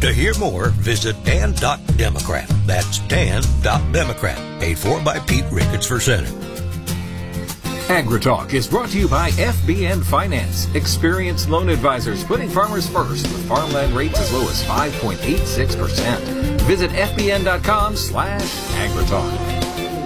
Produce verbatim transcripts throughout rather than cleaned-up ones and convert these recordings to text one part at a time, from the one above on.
To hear more, visit dan dot democrat. That's dan dot democrat. Paid for by Pete Ricketts for Senate. AgriTalk is brought to you by F B N Finance. Experienced loan advisors putting farmers first with farmland rates as low as five point eight six percent. Visit fbn.com slash AgriTalk.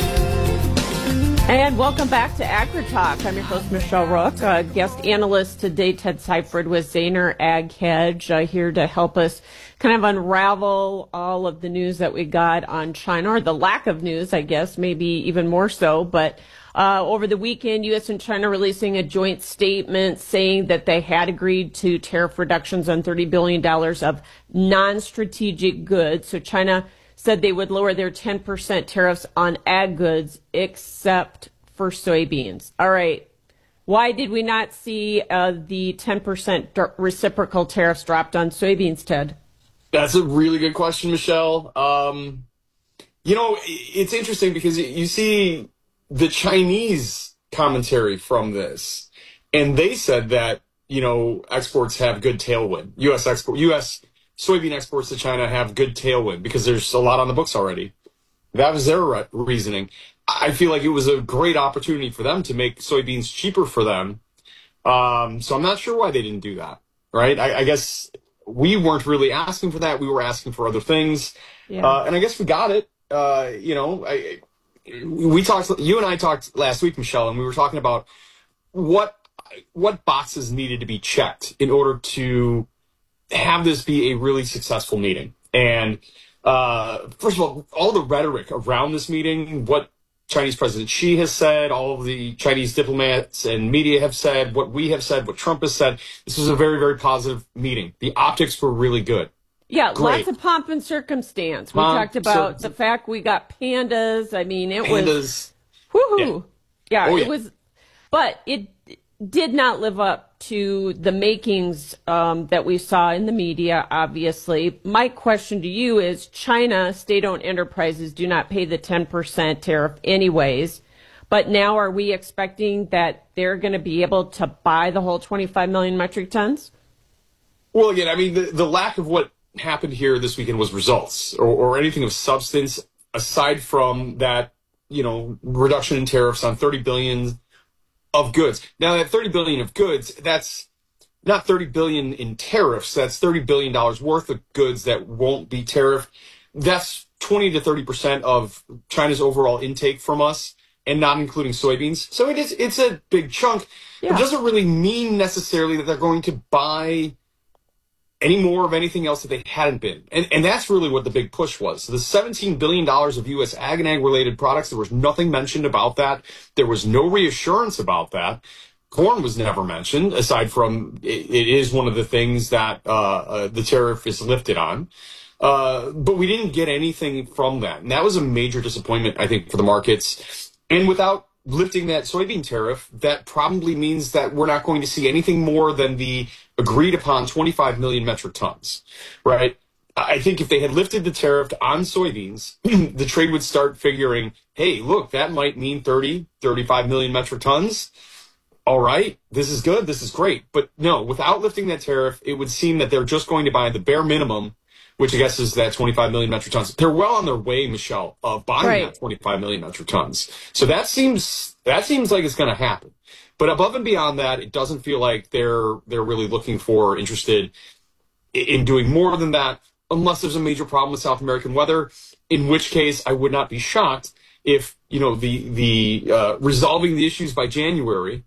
And welcome back to AgriTalk. I'm your host, Michelle Rook. Uh, guest analyst today, Ted Seifert with Zaner Ag Hedge, uh, here to help us kind of unravel all of the news that we got on China, or the lack of news, I guess, maybe even more so. But uh, over the weekend, U S and China releasing a joint statement saying that they had agreed to tariff reductions on thirty billion dollars of non-strategic goods. So China said they would lower their ten percent tariffs on ag goods except for soybeans. All right. Why did we not see uh, the ten percent d- reciprocal tariffs dropped on soybeans, Ted? That's a really good question, Michelle. Um, you know, it's interesting because you see the Chinese commentary from this, and they said that, you know, exports have good tailwind. U S export, U S soybean exports to China have good tailwind because there's a lot on the books already. That was their re- reasoning. I feel like it was a great opportunity for them to make soybeans cheaper for them. Um, so I'm not sure why they didn't do that, right? I, I guess we weren't really asking for that. We were asking for other things. Yeah. Uh, and I guess we got it. Uh, you know, I, we talked, you and I talked last week, Michelle, and we were talking about what, what boxes needed to be checked in order to have this be a really successful meeting. And uh, first of all, all the rhetoric around this meeting, what Chinese President Xi has said, all of the Chinese diplomats and media have said, what we have said, what Trump has said, this was a very, very positive meeting. The optics were really good. Yeah, Great. Lots of pomp and circumstance. We Pomp, talked about cir- the fact we got pandas. I mean, it Pandas. was, woohoo. Yeah, yeah oh, it yeah. was, but it did not live up to the makings um, that we saw in the media, obviously. My question to you is, China state-owned enterprises do not pay the ten percent tariff anyways, but now are we expecting that they're going to be able to buy the whole twenty-five million metric tons? Well, again, I mean, the, the lack of what happened here this weekend was results or, or anything of substance aside from that, you know, reduction in tariffs on thirty billion of goods. Now, that thirty billion of goods, that's not thirty billion in tariffs. That's thirty billion dollars worth of goods that won't be tariffed. That's twenty to thirty percent of China's overall intake from us, and not including soybeans. So it is, it's a big chunk. Yeah. It doesn't really mean necessarily that they're going to buy any more of anything else that they hadn't been. And and that's really what the big push was. So the seventeen billion dollars of U S ag and ag-related products, there was nothing mentioned about that. There was no reassurance about that. Corn was never mentioned, aside from it, it is one of the things that uh, uh, the tariff is lifted on. Uh, but we didn't get anything from that. And that was a major disappointment, I think, for the markets. And without lifting that soybean tariff, that probably means that we're not going to see anything more than the agreed upon twenty-five million metric tons, right? I think if they had lifted the tariff on soybeans, the trade would start figuring, hey, look, that might mean thirty, thirty-five million metric tons. All right, this is good, this is great. But no, without lifting that tariff, it would seem that they're just going to buy the bare minimum, which I guess is that twenty-five million metric tons. They're well on their way, Michelle, of buying right. that twenty-five million metric tons. So that seems that seems like it's going to happen. But above and beyond that, it doesn't feel like they're they're really looking for, interested in doing more than that, unless there's a major problem with South American weather, in which case I would not be shocked if, you know, the the uh, resolving the issues by January.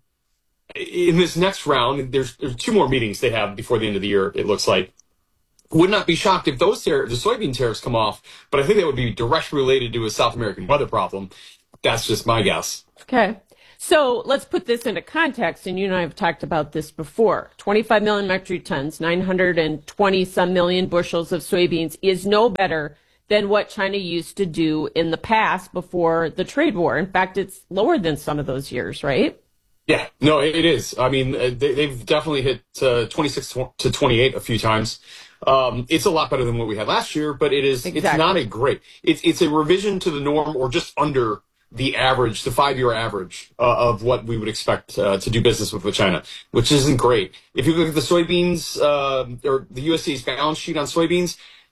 In this next round, there's there's two more meetings they have before the end of the year, it looks like. Would not be shocked if those tar- the soybean tariffs come off, but I think that would be directly related to a South American weather problem. That's just my guess. Okay. So let's put this into context, and you and I have talked about this before. twenty-five million metric tons, nine hundred twenty some million bushels of soybeans is no better than what China used to do in the past before the trade war. In fact, it's lower than some of those years, right? Yeah, no, it is. I mean, they, they've definitely hit uh, twenty-six to twenty-eight a few times. Um, it's a lot better than what we had last year, but it is, exactly. It's not a great, it's, it's a revision to the norm or just under the average, the five-year average uh, of what we would expect uh, to do business with with China, which isn't great. If you look at the soybeans uh, or the U S D A's balance sheet on soybeans,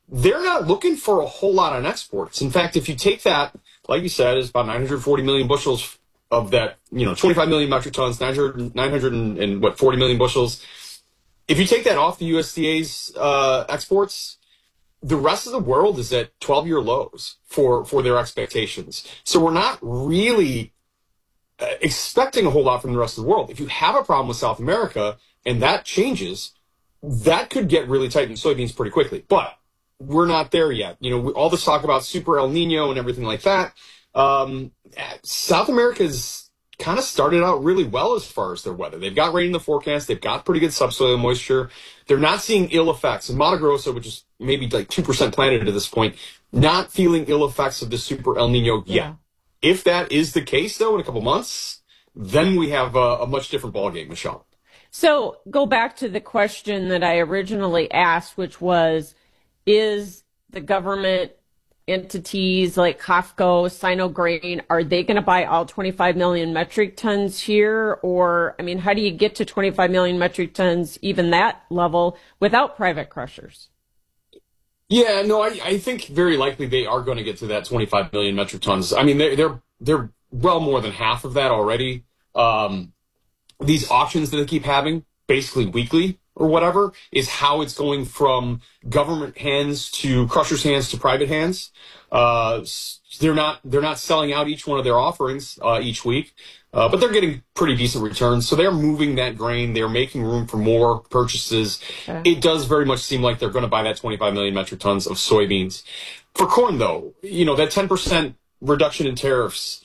they're not looking for a whole lot on exports. In fact, if you take that, like you said, is about nine hundred forty million bushels of that, you know, twenty-five million metric tons, nine hundred, nine hundred and, and what, forty million bushels. If you take that off the U S D A's uh, exports, the rest of the world is at twelve-year lows for, for their expectations. So we're not really uh, expecting a whole lot from the rest of the world. If you have a problem with South America and that changes, that could get really tight in soybeans pretty quickly. But we're not there yet. You know, we, all this talk about super El Nino and everything like that. Um, South America's kind of started out really well as far as their weather. They've got rain in the forecast. They've got pretty good subsoil moisture. They're not seeing ill effects. And Mato Grosso, which is maybe like two percent planted at this point, not feeling ill effects of the super El Nino yet. Yeah. If that is the case, though, in a couple months, then we have a, a much different ballgame, Michelle. So go back to the question that I originally asked, which was, is the government entities like COFCO, Sinograin, are they going to buy all twenty-five million metric tons here? Or, I mean, how do you get to twenty-five million metric tons, even that level, without private crushers? Yeah, no, I, I think very likely they are going to get to that twenty-five million metric tons. I mean, they're, they're, they're well more than half of that already. Um, these auctions that they keep having, basically weekly or whatever, is how it's going from government hands to crushers' hands to private hands. Uh, they're not they're not selling out each one of their offerings uh, each week, uh, but they're getting pretty decent returns. So they're moving that grain. They're making room for more purchases. Okay. It does very much seem like they're going to buy that twenty-five million metric tons of soybeans. For corn, though, you know, that ten percent reduction in tariffs,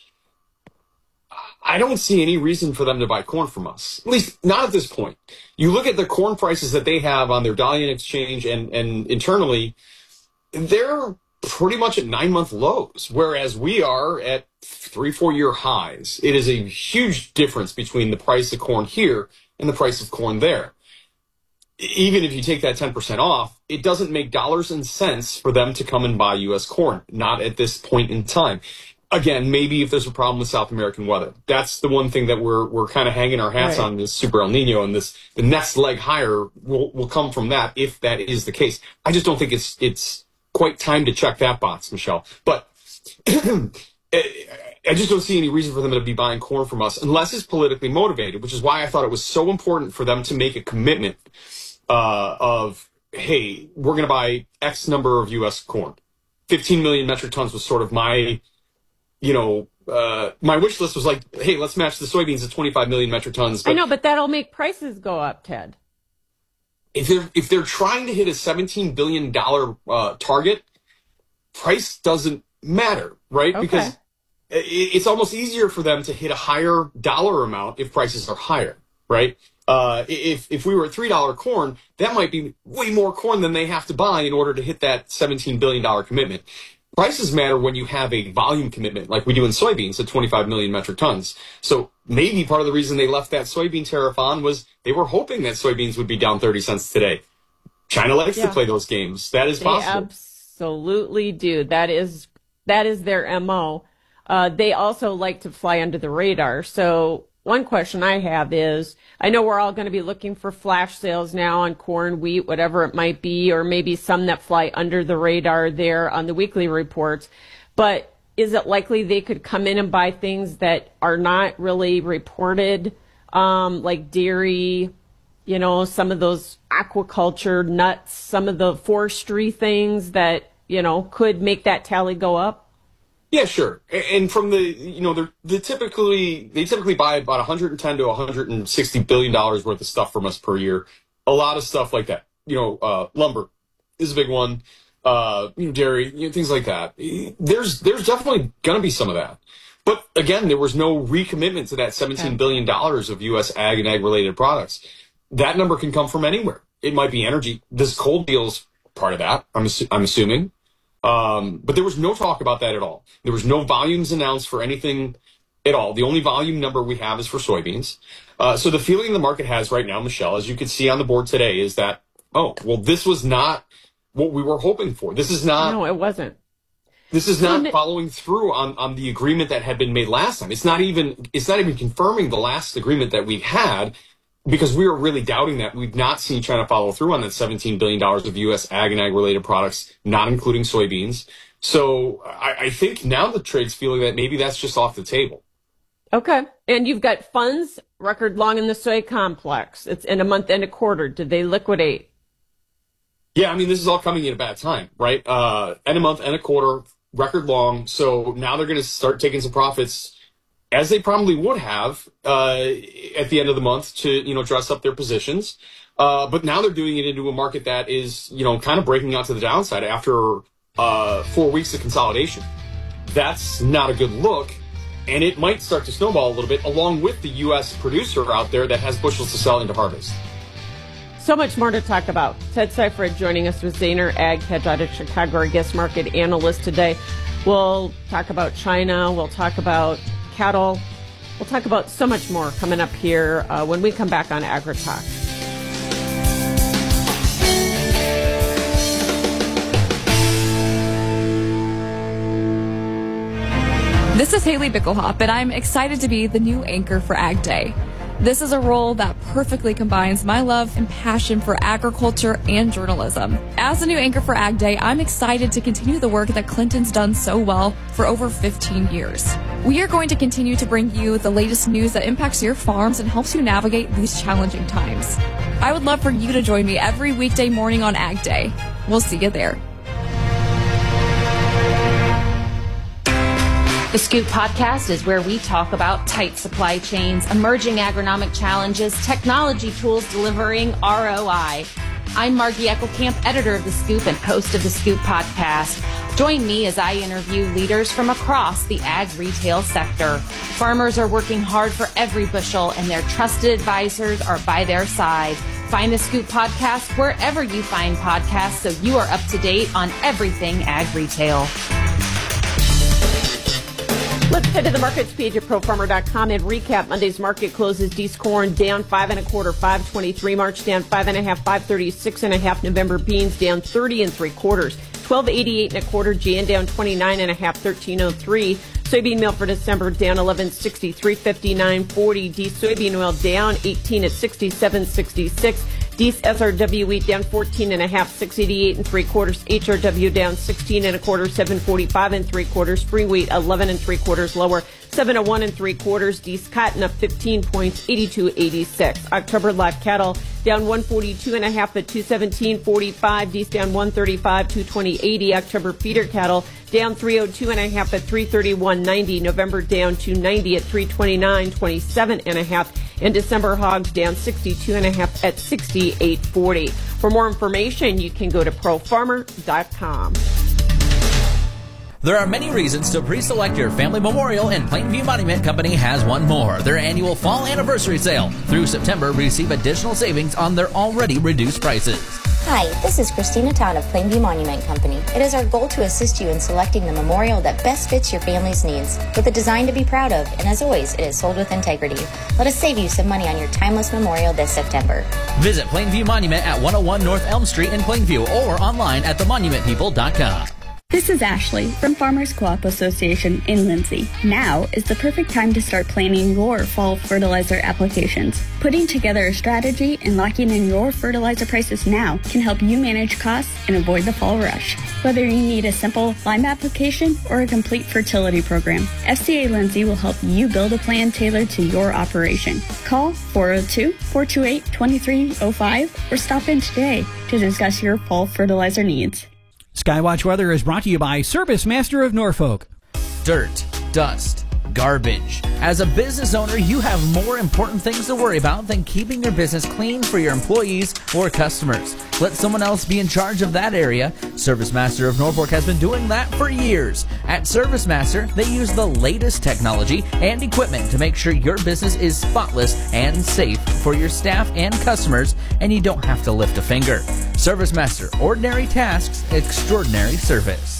I don't see any reason for them to buy corn from us, at least not at this point. You look at the corn prices that they have on their Dalian exchange and, and internally, they're pretty much at nine-month lows, whereas we are at three, four-year highs. It is a huge difference between the price of corn here and the price of corn there. Even if you take that ten percent off, it doesn't make dollars and cents for them to come and buy U S corn, not at this point in time. Again, maybe if there's a problem with South American weather, that's the one thing that we're we're kind of hanging our hats right on, this super El Nino, and this the next leg higher will will come from that if that is the case. I just don't think it's it's quite time to check that box, Michelle. But I just don't see any reason for them to be buying corn from us unless it's politically motivated, which is why I thought it was so important for them to make a commitment uh, of, hey, we're going to buy X number of U S corn. fifteen million metric tons was sort of my. You know, uh, my wish list was like, hey, let's match the soybeans at twenty-five million metric tons. But I know, but that'll make prices go up, Ted. If they're, if they're trying to hit a seventeen billion dollars uh, target, price doesn't matter, right? Okay. Because it's almost easier for them to hit a higher dollar amount if prices are higher, right? Uh, if, if we were at three dollars corn, that might be way more corn than they have to buy in order to hit that seventeen billion dollars commitment. Prices matter when you have a volume commitment like we do in soybeans at twenty-five million metric tons. So maybe part of the reason they left that soybean tariff on was they were hoping that soybeans would be down thirty cents today. China likes yeah. to play those games. That is they possible. Absolutely do. That is that is their M O. Uh, they also like to fly under the radar. So one question I have is, I know we're all going to be looking for flash sales now on corn, wheat, whatever it might be, or maybe some that fly under the radar there on the weekly reports. But is it likely they could come in and buy things that are not really reported, um, like dairy, you know, some of those aquaculture nuts, some of the forestry things that, you know, could make that tally go up? Yeah, sure. And from the, you know, they're, they typically, they typically buy about one hundred ten to one hundred sixty billion dollars worth of stuff from us per year. A lot of stuff like that. You know, uh, lumber is a big one. Uh, you know, dairy, you know, things like that. There's, there's definitely going to be some of that. But again, there was no recommitment to that seventeen billion dollars of U S ag and ag related products. That number can come from anywhere. It might be energy. This coal deal's part of that, I'm, assu- I'm assuming. Um, but there was no talk about that at all. There was no volumes announced for anything at all. The only volume number we have is for soybeans. Uh, so the feeling the market has right now, Michelle, as you can see on the board today, is that, oh, well, this was not what we were hoping for. This is not. No, it wasn't. This is not following through on, on the agreement that had been made last time. It's not even, it's not even confirming the last agreement that we had. because we were really doubting that. We've not seen China follow through on that seventeen billion dollars of U S ag and ag-related products, not including soybeans. So I, I think now the trade's feeling that maybe that's just off the table. Okay. And you've got funds record long in the soy complex. It's in a month and a quarter. Did they liquidate? Yeah, I mean, this is all coming at a bad time, right? Uh, end a month, end a quarter, record long. So now they're going to start taking some profits, as they probably would have uh, at the end of the month to, you know, dress up their positions. Uh, but now they're doing it into a market that is, you know, kind of breaking out to the downside after uh, four weeks of consolidation. That's not a good look. And it might start to snowball a little bit, along with the U S producer out there that has bushels to sell into harvest. So much more to talk about. Ted Seifert joining us with Zaner Ag Hedge out of Chicago, our guest market analyst today. We'll talk about China. We'll talk about cattle. We'll talk about so much more coming up here uh, when we come back on AgriTalk. This is Haley Bickelhop, and I'm excited to be the new anchor for Ag Day. This is a role that perfectly combines my love and passion for agriculture and journalism. As the new anchor for Ag Day, I'm excited to continue the work that Clinton's done so well for over fifteen years. We are going to continue to bring you the latest news that impacts your farms and helps you navigate these challenging times. I would love for you to join me every weekday morning on Ag Day. We'll see you there. The Scoop Podcast is where we talk about tight supply chains, emerging agronomic challenges, technology tools delivering R O I. I'm Margie Eckelkamp, editor of The Scoop and host of The Scoop Podcast. Join me as I interview leaders from across the ag retail sector. Farmers are working hard for every bushel, and their trusted advisors are by their side. Find The Scoop Podcast wherever you find podcasts so you are up to date on everything ag retail. Let's head to the markets page at pro farmer dot com and recap Monday's market closes. Dees corn down five and a quarter, five twenty-three. March down five and a half, five thirty-six and a half. November beans down thirty and three quarters, twelve eighty-eight and a quarter. Jan down twenty-nine and a half, thirteen oh three. Soybean meal for December down eleven sixty-three, fifty-nine forty. Dees soybean oil down eighteen at sixty-seven sixty-six. Dees S R W wheat down fourteen and a half, six eighty-eight and three quarters. H R W down sixteen and a quarter, seven forty-five and three quarters. Free wheat eleven and three quarters lower, seven oh one and three quarters. Dees cotton up fifteen points, eighty-two eighty-six. October live cattle down one forty-two and a half at two seventeen forty-five. Dees down one thirty-five, two twenty eighty. October feeder cattle down three oh two and a half at three thirty-one ninety. November down two ninety at three twenty-nine twenty-seven and a half. And December hogs down sixty-two and a half at sixty-eight forty. For more information, you can go to pro farmer dot com. There are many reasons to pre-select your family memorial, and Plainview Monument Company has one more. Their annual fall anniversary sale. Through September, receive additional savings on their already reduced prices. Hi, this is Christina Todd of Plainview Monument Company. It is our goal to assist you in selecting the memorial that best fits your family's needs, with a design to be proud of, and as always, it is sold with integrity. Let us save you some money on your timeless memorial this September. Visit Plainview Monument at one oh one North Elm Street in Plainview or online at the monument people dot com. This is Ashley from Farmers Co-op Association in Lindsay. Now is the perfect time to start planning your fall fertilizer applications. Putting together a strategy and locking in your fertilizer prices now can help you manage costs and avoid the fall rush. Whether you need a simple lime application or a complete fertility program, F C A Lindsay will help you build a plan tailored to your operation. Call four oh two, four two eight, two three oh five or stop in today to discuss your fall fertilizer needs. Skywatch Weather is brought to you by Service Master of Norfolk. Dirt, dust, garbage. As a business owner, you have more important things to worry about than keeping your business clean for your employees or customers. Let someone else be in charge of that area. Service Master of Norfolk has been doing that for years. At Service Master, they use the latest technology and equipment to make sure your business is spotless and safe for your staff and customers, and you don't have to lift a finger. Service Master, ordinary tasks, extraordinary service.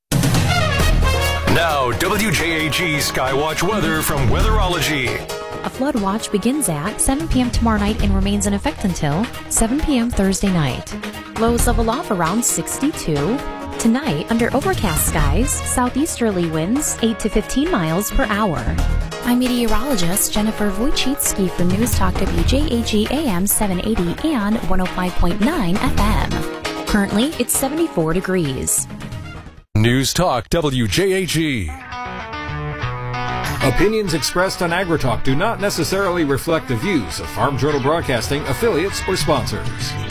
Now, W J A G Skywatch weather from Weatherology. A flood watch begins at seven p.m. tomorrow night and remains in effect until seven p.m. Thursday night. Lows level off around sixty-two. Tonight, under overcast skies, southeasterly winds eight to fifteen miles per hour. I'm meteorologist Jennifer Wojcicki for News Talk W J A G A M seven eighty and one oh five point nine F M. Currently, it's seventy-four degrees. News Talk W J A G. Opinions expressed on AgriTalk do not necessarily reflect the views of Farm Journal Broadcasting, affiliates, or sponsors.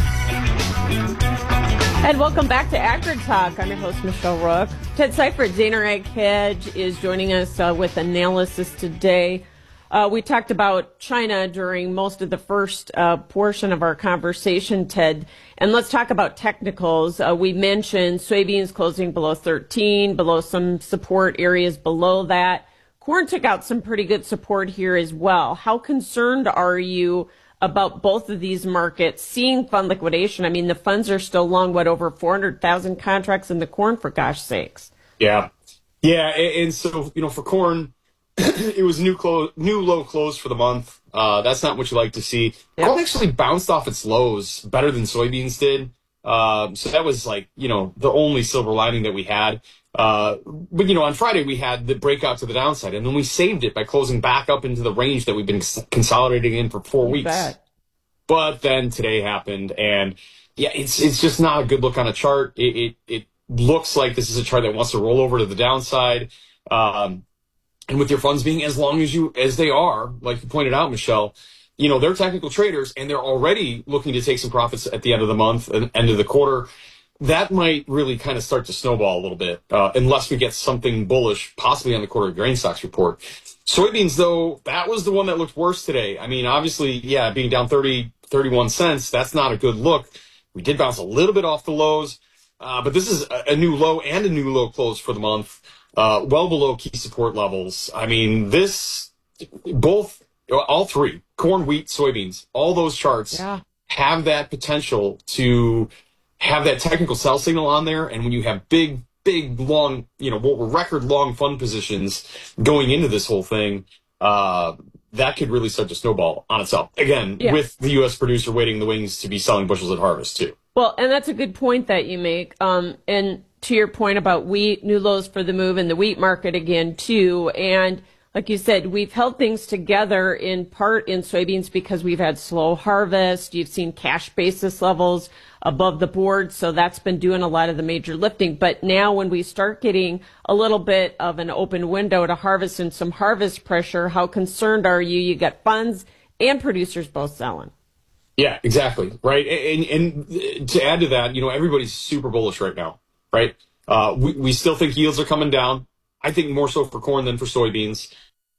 And welcome back to AgriTalk. I'm your host, Michelle Rook. Ted Seifert, Zaner Ag Hedge, is joining us uh, with analysis today. Uh, we talked about China during most of the first uh, portion of our conversation, Ted. And let's talk about technicals. Uh, we mentioned soybeans closing below thirteen, below some support areas below that. Corn took out some pretty good support here as well. How concerned are you about both of these markets seeing fund liquidation? I mean, the funds are still long, what, over four hundred thousand contracts in the corn, for gosh sakes. Yeah. Yeah. And, and so, you know, for corn, it was new close, new low close for the month. Uh, that's not what you like to see. Yep. Corn actually bounced off its lows better than soybeans did. Uh, so that was like, you know, the only silver lining that we had. Uh, but, you know, on Friday we had the breakout to the downside, and then we saved it by closing back up into the range that we've been consolidating in for four weeks. Bad. But then today happened, and yeah, it's it's just not a good look on a chart. It it, it looks like this is a chart that wants to roll over to the downside. Um, and with your funds being as long as you as they are, like you pointed out, Michelle, you know, they're technical traders, and they're already looking to take some profits at the end of the month and end of the quarter. That might really kind of start to snowball a little bit, uh, unless we get something bullish, possibly on the quarterly grain stocks report. Soybeans, though, that was the one that looked worse today. I mean, obviously, yeah, being down thirty, thirty-one cents, that's not a good look. We did bounce a little bit off the lows, uh, but this is a, a new low and a new low close for the month, uh, well below key support levels. I mean, this, both, all three, corn, wheat, soybeans, all those charts yeah. have that potential to have that technical sell signal on there. And when you have big, big, long, you know, what were record long fund positions going into this whole thing, uh, that could really start to snowball on itself. Again, yeah. with the U S producer waiting in the wings to be selling bushels at harvest too. Well, and that's a good point that you make. Um, and to your point about wheat, new lows for the move in the wheat market again too. And like you said, we've held things together in part in soybeans because we've had slow harvest. You've seen cash basis levels above the board, so that's been doing a lot of the major lifting. But now when we start getting a little bit of an open window to harvest and some harvest pressure, how concerned are you? You got funds and producers both selling. Yeah, exactly. Right. And, and to add to that, you know, everybody's super bullish right now, right? Uh, we, we still think yields are coming down. I think more so for corn than for soybeans.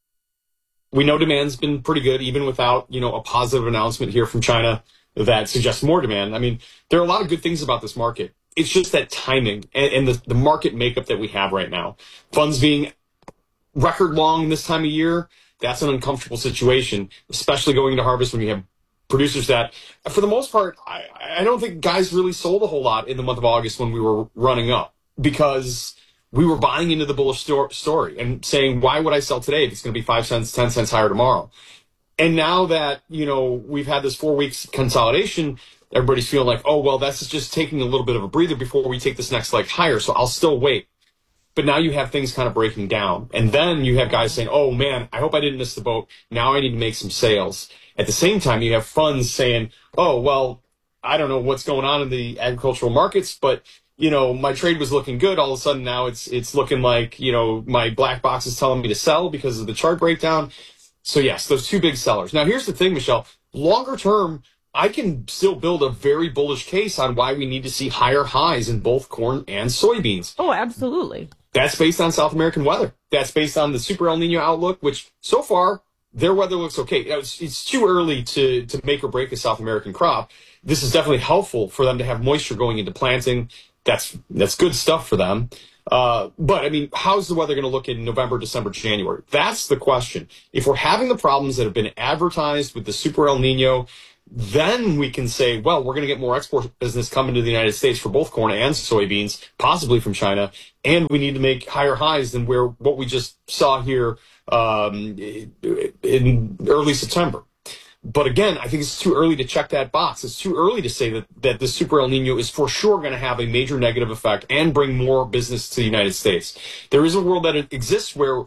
We know demand's been pretty good, even without, you know, a positive announcement here from China that suggests more demand. I mean, there are a lot of good things about this market. It's just that timing and, and the, the market makeup that we have right now. Funds being record long this time of year, that's an uncomfortable situation, especially going into harvest when you have producers that, for the most part, I, I don't think guys really sold a whole lot in the month of August when we were running up, because we were buying into the bullish sto- story and saying, why would I sell today if it's going to be five cents, ten cents higher tomorrow? And now that, you know, we've had this four weeks consolidation, everybody's feeling like, oh, well, that's just taking a little bit of a breather before we take this next leg higher. So I'll still wait. But now you have things kind of breaking down. And then you have guys saying, oh, man, I hope I didn't miss the boat. Now I need to make some sales. At the same time, you have funds saying, oh, well, I don't know what's going on in the agricultural markets, but you know, my trade was looking good. All of a sudden now it's it's looking like, you know, my black box is telling me to sell because of the chart breakdown. So, yes, those two big sellers. Now, here's the thing, Michelle. Longer term, I can still build a very bullish case on why we need to see higher highs in both corn and soybeans. Oh, absolutely. That's based on South American weather. That's based on the Super El Nino outlook, which so far their weather looks okay. It's, it's too early to, to make or break a South American crop. This is definitely helpful for them to have moisture going into planting. That's that's good stuff for them. Uh, but, I mean, how's the weather going to look in November, December, January? That's the question. If we're having the problems that have been advertised with the Super El Nino, then we can say, well, we're going to get more export business coming to the United States for both corn and soybeans, possibly from China, and we need to make higher highs than where what we just saw here um, in early September. But again, I think it's too early to check that box. It's too early to say that, that the Super El Nino is for sure going to have a major negative effect and bring more business to the United States. There is a world that exists where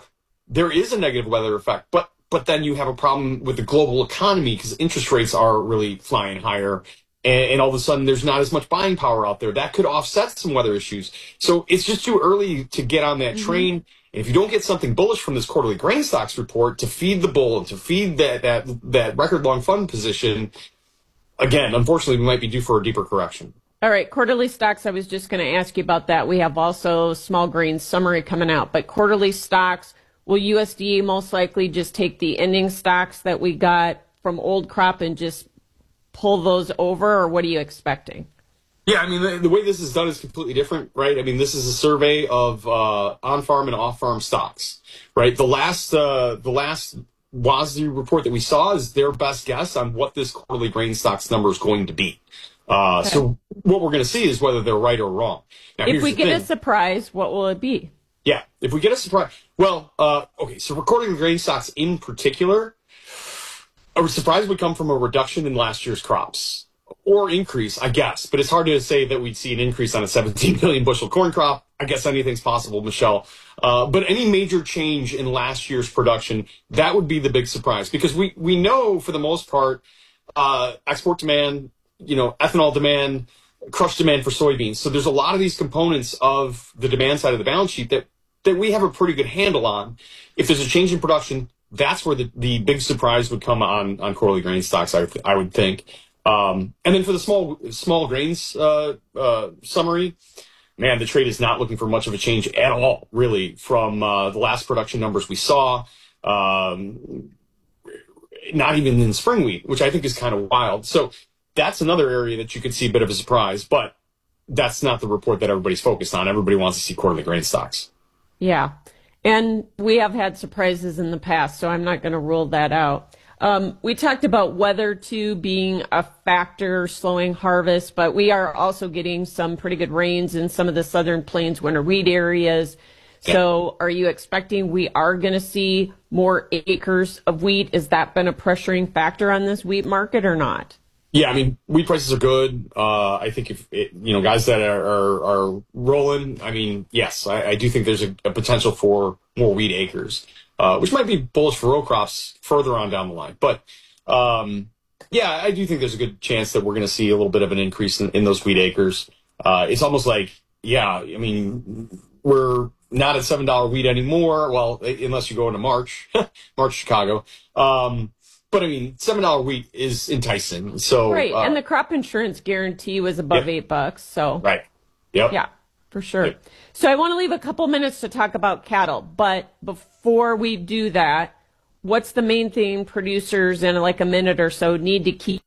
there is a negative weather effect, but but then you have a problem with the global economy because interest rates are really flying higher. And, and all of a sudden, there's not as much buying power out there. That could offset some weather issues. So it's just too early to get on that mm-hmm. train. And if you don't get something bullish from this quarterly grain stocks report to feed the bull and to feed that that that record long fund position, again, unfortunately, we might be due for a deeper correction. All right, quarterly stocks, I was just going to ask you about that. We have also small grain summary coming out, but quarterly stocks, will U S D A most likely just take the ending stocks that we got from old crop and just pull those over, or what are you expecting? Yeah, I mean, the, the way this is done is completely different, right? I mean, this is a survey of uh, on-farm and off-farm stocks, right? The last uh, the last W A S D report that we saw is their best guess on what this quarterly grain stocks number is going to be. Uh, okay. So what we're going to see is whether they're right or wrong. Now, if we get thing. a surprise, what will it be? Yeah, if we get a surprise, well, uh, okay, so recording grain stocks in particular, a surprise would come from a reduction in last year's crops or increase, I guess. But it's hard to say that we'd see an increase on a seventeen million bushel corn crop. I guess anything's possible, Michelle. Uh, but any major change in last year's production, that would be the big surprise because we, we know for the most part, uh, export demand, you know, ethanol demand, crush demand for soybeans. So there's a lot of these components of the demand side of the balance sheet that, that we have a pretty good handle on. If there's a change in production, that's where the, the big surprise would come on, on quarterly grain stocks, I, th- I would think. Um, and then for the small small grains uh, uh, summary, man, the trade is not looking for much of a change at all, really, from uh, the last production numbers we saw. Um, not even in spring wheat, which I think is kind of wild. So that's another area that you could see a bit of a surprise, but that's not the report that everybody's focused on. Everybody wants to see quarterly grain stocks. Yeah. And we have had surprises in the past, so I'm not going to rule that out. Um, we talked about weather, too, being a factor slowing harvest, but we are also getting some pretty good rains in some of the southern plains winter wheat areas. Yeah. So are you expecting we are going to see more acres of wheat? Has that been a pressuring factor on this wheat market or not? Yeah, I mean, wheat prices are good. Uh, I think if, it, you know, guys that are, are, are rolling, I mean, yes, I, I do think there's a, a potential for more wheat acres. Uh, which might be bullish for row crops further on down the line. But, um, yeah, I do think there's a good chance that we're going to see a little bit of an increase in, in those wheat acres. Uh, it's almost like, yeah, I mean, we're not at seven dollars wheat anymore. Well, unless you go into March, March Chicago. Um, but, I mean, seven dollars wheat is enticing. So Right, uh, and the crop insurance guarantee was above yep. eight bucks. So Right, yep. Yeah. For sure. Yep. So I want to leave a couple minutes to talk about cattle, but before we do that, what's the main thing producers in like a minute or so need to keep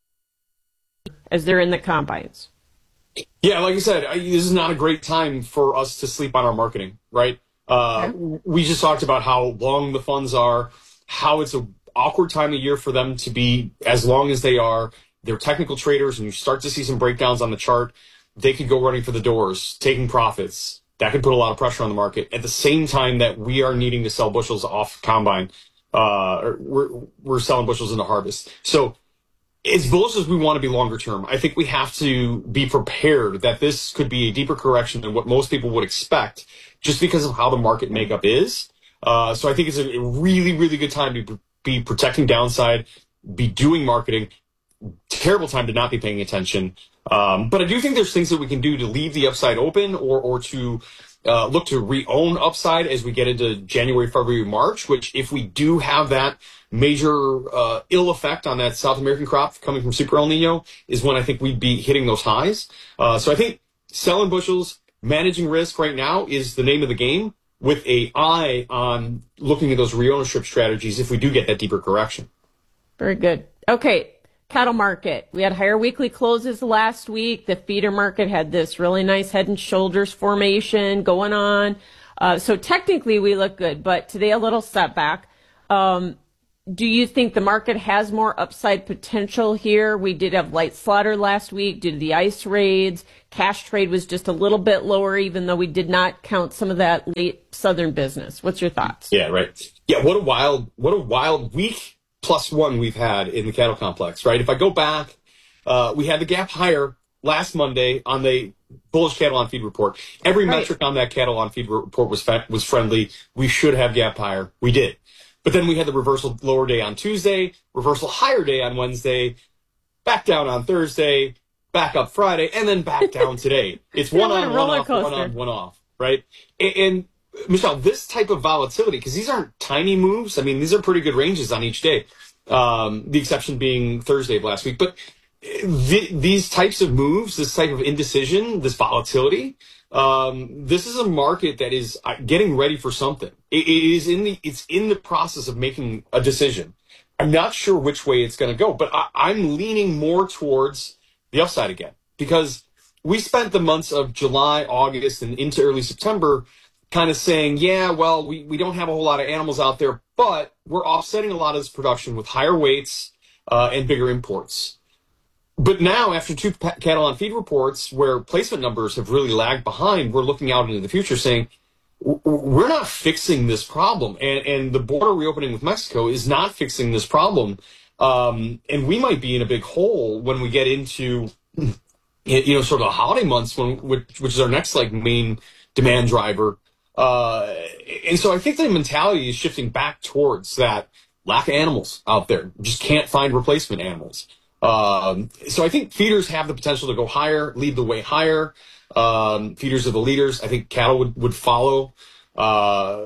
as they're in the combines? Yeah, like I said, I, this is not a great time for us to sleep on our marketing, right? Uh, okay. We just talked about how long the funds are, how it's an awkward time of year for them to be as long as they are. They're technical traders, and you start to see some breakdowns on the chart. They could go running for the doors, taking profits. That could put a lot of pressure on the market. At the same time that we are needing to sell bushels off combine, uh, we're, we're selling bushels into harvest. So as bullish as we want to be longer term, I think we have to be prepared that this could be a deeper correction than what most people would expect just because of how the market makeup is. Uh, so I think it's a really, really good time to be protecting downside, be doing marketing. Terrible time to not be paying attention. Um, but I do think there's things that we can do to leave the upside open or, or to uh, look to re-own upside as we get into January, February, March, which if we do have that major uh, ill effect on that South American crop coming from Super El Nino is when I think we'd be hitting those highs. Uh, so I think selling bushels, managing risk right now is the name of the game with a eye on looking at those re-ownership strategies if we do get that deeper correction. Very good. Okay. Cattle market. We had higher weekly closes last week. The feeder market had this really nice head and shoulders formation going on. Uh, so technically we look good, but today a little setback. Um, do you think the market has more upside potential here? We did have light slaughter last week due to the ice raids. Cash trade was just a little bit lower, even though we did not count some of that late southern business. What's your thoughts? Yeah, right. Yeah, what a wild, what a wild week. Plus one we've had in the cattle complex, right? If I go back, uh, we had the gap higher last Monday on the bullish cattle on feed report. Every Right. metric on that cattle on feed report was fa- was friendly. We should have gapped higher. We did. But then we had the reversal lower day on Tuesday, reversal higher day on Wednesday, back down on Thursday, back up Friday, and then back down today. It's one What a on, one roller off, one coaster. on, one off, right? And, and Michelle, this type of volatility, because these aren't tiny moves. I mean, these are pretty good ranges on each day. Um, the exception being Thursday of last week. But th- these types of moves, this type of indecision, this volatility, um, this is a market that is uh, getting ready for something. It, it is in the, it's in the process of making a decision. I'm not sure which way it's going to go, but I, I'm leaning more towards the upside again, because we spent the months of July, August, and into early September kind of saying, yeah, well, we, we don't have a whole lot of animals out there, but we're offsetting a lot of this production with higher weights uh, and bigger imports. But now, after two pa- cattle on feed reports where placement numbers have really lagged behind, we're looking out into the future saying, w- we're not fixing this problem. And, and the border reopening with Mexico is not fixing this problem. Um, and we might be in a big hole when we get into, you know, sort of the holiday months, when which, which is our next like main demand driver. Uh, and so I think the mentality is shifting back towards that lack of animals out there. Just can't find replacement animals. Um, so I think feeders have the potential to go higher, lead the way higher. Um, feeders are the leaders. I think cattle would, would follow. Uh,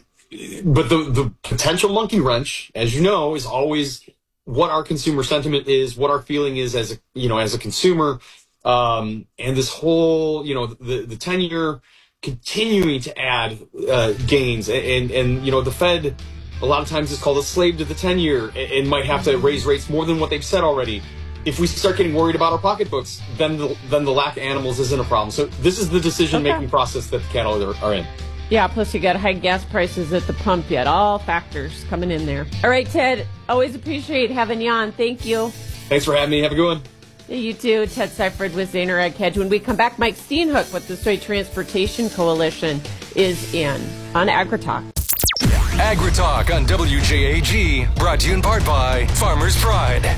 but the, the potential monkey wrench, as you know, is always what our consumer sentiment is, what our feeling is as a, you know, as a consumer. Um, and this whole, you know, the, the ten year continuing to add uh, gains, and, and and you know the Fed a lot of times is called a slave to the ten year, and, and might have to raise rates more than what they've said already. If we start getting worried about our pocketbooks, then the, then the lack of animals isn't a problem. So this is the decision making okay. process that the cattle are, are in. Yeah, plus you got high gas prices at the pump yet. All factors coming in there. All right, Ted, always appreciate having you on. Thank you. Thanks for having me. Have a good one. You too. Ted Seifert with Zaner Ag Hedge. When we come back, Mike Steenhoek with the Soy Transportation Coalition is in on AgriTalk. AgriTalk on W J A G, brought to you in part by Farmers Pride.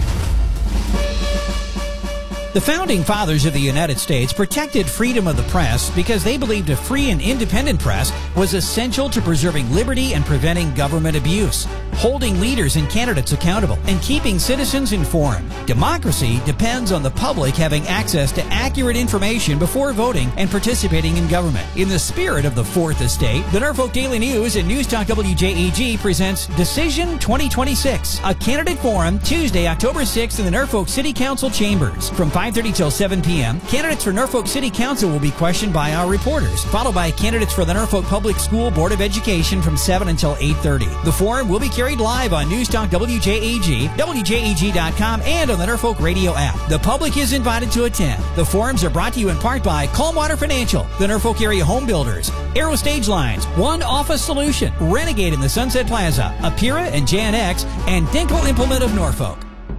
The founding fathers of the United States protected freedom of the press because they believed a free and independent press was essential to preserving liberty and preventing government abuse, holding leaders and candidates accountable, and keeping citizens informed. Democracy depends on the public having access to accurate information before voting and participating in government. In the spirit of the Fourth Estate, the Norfolk Daily News and News Talk W J A G presents Decision twenty twenty-six, a candidate forum Tuesday, October sixth in the Norfolk City Council chambers. From five thirty till seven p.m., candidates for Norfolk City Council will be questioned by our reporters, followed by candidates for the Norfolk Public School Board of Education from seven until eight thirty. The forum will be carried live on News Talk W J A G, W J A G dot com, and on the Norfolk Radio app. The public is invited to attend. The forums are brought to you in part by Calmwater Financial, the Norfolk Area Home Builders, Aero Stage Lines, One Office Solution, Renegade in the Sunset Plaza, Apira and J N X, and Dinkle Implement of Norfolk.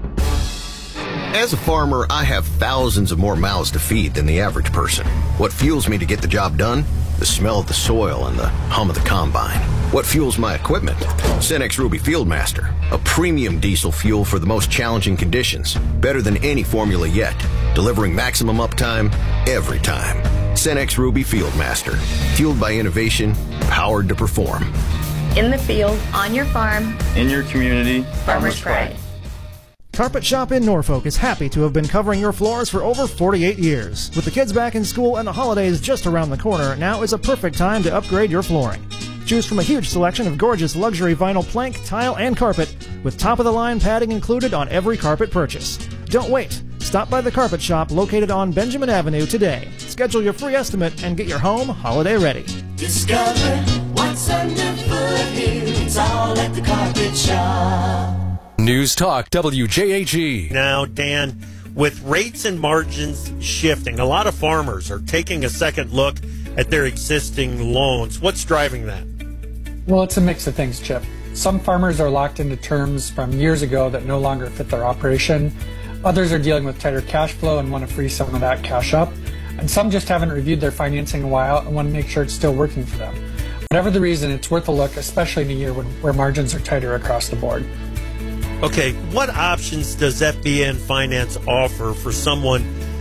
As a farmer, I have thousands of more mouths to feed than the average person. What fuels me to get the job done? The smell of the soil and the hum of the combine. What fuels my equipment? Cenex Ruby Fieldmaster, a premium diesel fuel for the most challenging conditions. Better than any formula yet, delivering maximum uptime every time. Cenex Ruby Fieldmaster, fueled by innovation, powered to perform. In the field, on your farm, in your community, Farmers Pride. Carpet Shop in Norfolk is happy to have been covering your floors for over forty-eight years. With the kids back in school and the holidays just around the corner, now is a perfect time to upgrade your flooring. Choose from a huge selection of gorgeous luxury vinyl plank, tile, and carpet, with top-of-the-line padding included on every carpet purchase. Don't wait. Stop by the Carpet Shop located on Benjamin Avenue today. Schedule your free estimate and get your home holiday ready. Discover what's underfoot here. It's all at the Carpet Shop. News Talk W J A G. Now, Dan, with rates and margins shifting, a lot of farmers are taking a second look at their existing loans. What's driving that? Well, it's a mix of things, Chip. Some farmers are locked into terms from years ago that no longer fit their operation. Others are dealing with tighter cash flow and want to free some of that cash up. And some just haven't reviewed their financing in a while and want to make sure it's still working for them. Whatever the reason, it's worth a look, especially in a year when, where margins are tighter across the board. Okay, what options does F B N Finance offer for someone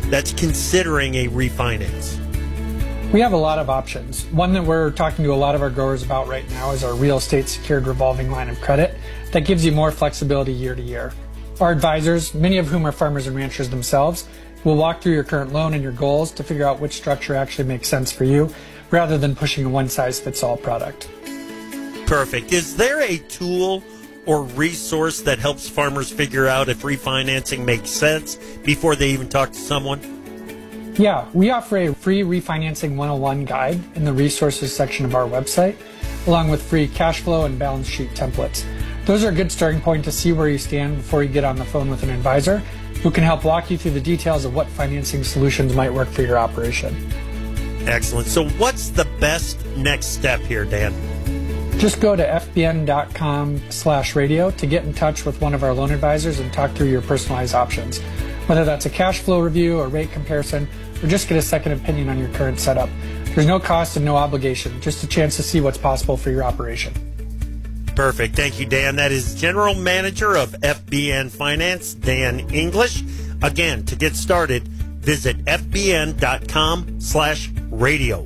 that's considering a refinance? We have a lot of options. One that we're talking to a lot of our growers about right now is our real estate secured revolving line of credit that gives you more flexibility year to year. Our advisors, many of whom are farmers and ranchers themselves, will walk through your current loan and your goals to figure out which structure actually makes sense for you, rather than pushing a one-size-fits-all product. Perfect. Is there a tool or resource that helps farmers figure out if refinancing makes sense before they even talk to someone? Yeah, we offer a free refinancing one oh one guide in the resources section of our website, along with free cash flow and balance sheet templates. Those are a good starting point to see where you stand before you get on the phone with an advisor who can help walk you through the details of what financing solutions might work for your operation. Excellent. So what's the best next step here, Dan? Just go to fbn.com slash radio to get in touch with one of our loan advisors and talk through your personalized options. Whether that's a cash flow review or rate comparison, or just get a second opinion on your current setup. There's no cost and no obligation, just a chance to see what's possible for your operation. Perfect. Thank you, Dan. That is General Manager of F B N Finance, Dan English. Again, to get started, visit fbn.com slash radio.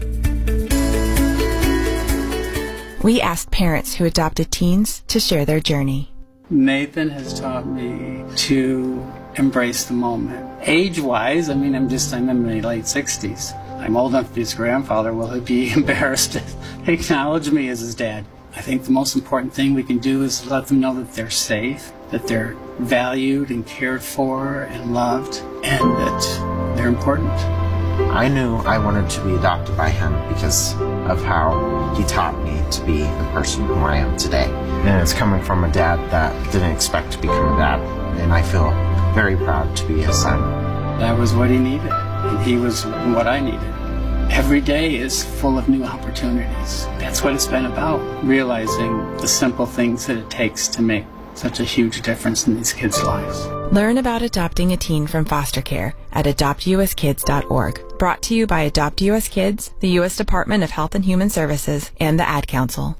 We asked parents who adopted teens to share their journey. Nathan has taught me to embrace the moment. Age-wise, I mean, I'm just, I'm in my late sixties. I'm old enough to be his grandfather. Will he be embarrassed to acknowledge me as his dad? I think the most important thing we can do is let them know that they're safe, that they're valued and cared for and loved, and that they're important. I knew I wanted to be adopted by him because of how he taught me to be the person who I am today. And it's coming from a dad that didn't expect to become a dad, and I feel very proud to be his son. That was what he needed, and he was what I needed. Every day is full of new opportunities. That's what it's been about, realizing the simple things that it takes to make such a huge difference in these kids' lives. Learn about adopting a teen from foster care at adopt u s kids dot org. Brought to you by Adopt U S Kids, the U S Department of Health and Human Services, and the Ad Council.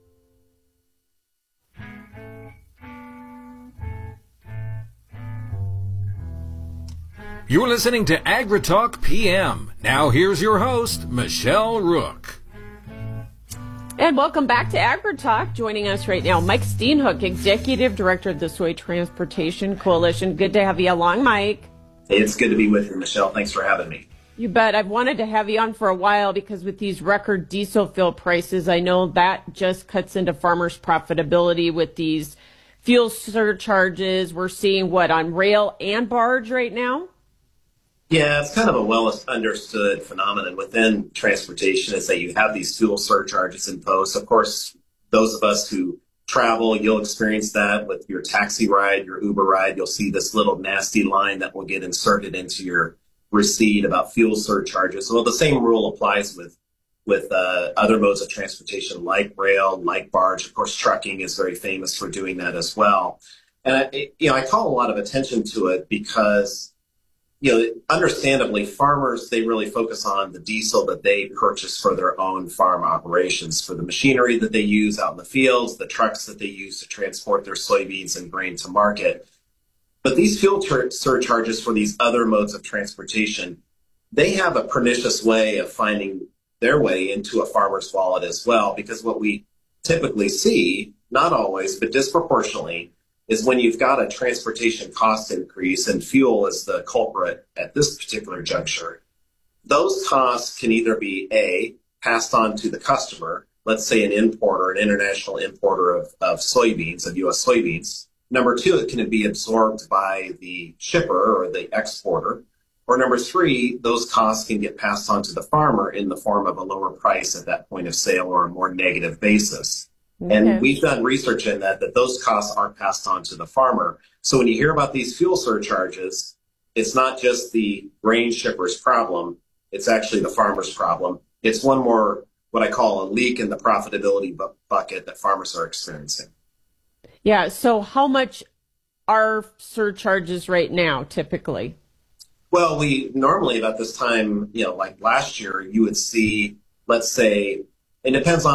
You're listening to AgriTalk P M. Now here's your host, Michelle Rook. And welcome back to AgriTalk. Joining us right now, Mike Steenhoek, Executive Director of the Soy Transportation Coalition. Good to have you along, Mike. Hey, it's good to be with you, Michelle. Thanks for having me. You bet. I've wanted to have you on for a while because with these record diesel fuel prices, I know that just cuts into farmers' profitability with these fuel surcharges. We're seeing what on rail and barge right now? Yeah, it's kind of a well understood phenomenon within transportation is that you have these fuel surcharges imposed. Of course, those of us who travel, you'll experience that with your taxi ride, your Uber ride. You'll see this little nasty line that will get inserted into your receipt about fuel surcharges. Well, the same rule applies with with uh, other modes of transportation like rail, like barge. Of course, trucking is very famous for doing that as well. And I, you know, I call a lot of attention to it because, you know, understandably, farmers, they really focus on the diesel that they purchase for their own farm operations, for the machinery that they use out in the fields, the trucks that they use to transport their soybeans and grain to market. But these fuel tur- surcharges for these other modes of transportation, they have a pernicious way of finding their way into a farmer's wallet as well, because what we typically see, not always, but disproportionately, is when you've got a transportation cost increase and fuel is the culprit at this particular juncture, those costs can either be A, passed on to the customer, let's say an importer, an international importer of, of soybeans, of U S soybeans. Number two, it can be absorbed by the shipper or the exporter. Or number three, those costs can get passed on to the farmer in the form of a lower price at that point of sale or a more negative basis. Okay. And we've done research in that, that those costs aren't passed on to the farmer. So when you hear about these fuel surcharges, it's not just the grain shipper's problem. It's actually the farmer's problem. It's one more, what I call a leak in the profitability bu- bucket that farmers are experiencing. Yeah. So how much are surcharges right now, typically? Well, we normally about this time, you know, like last year, you would see, let's say, it depends on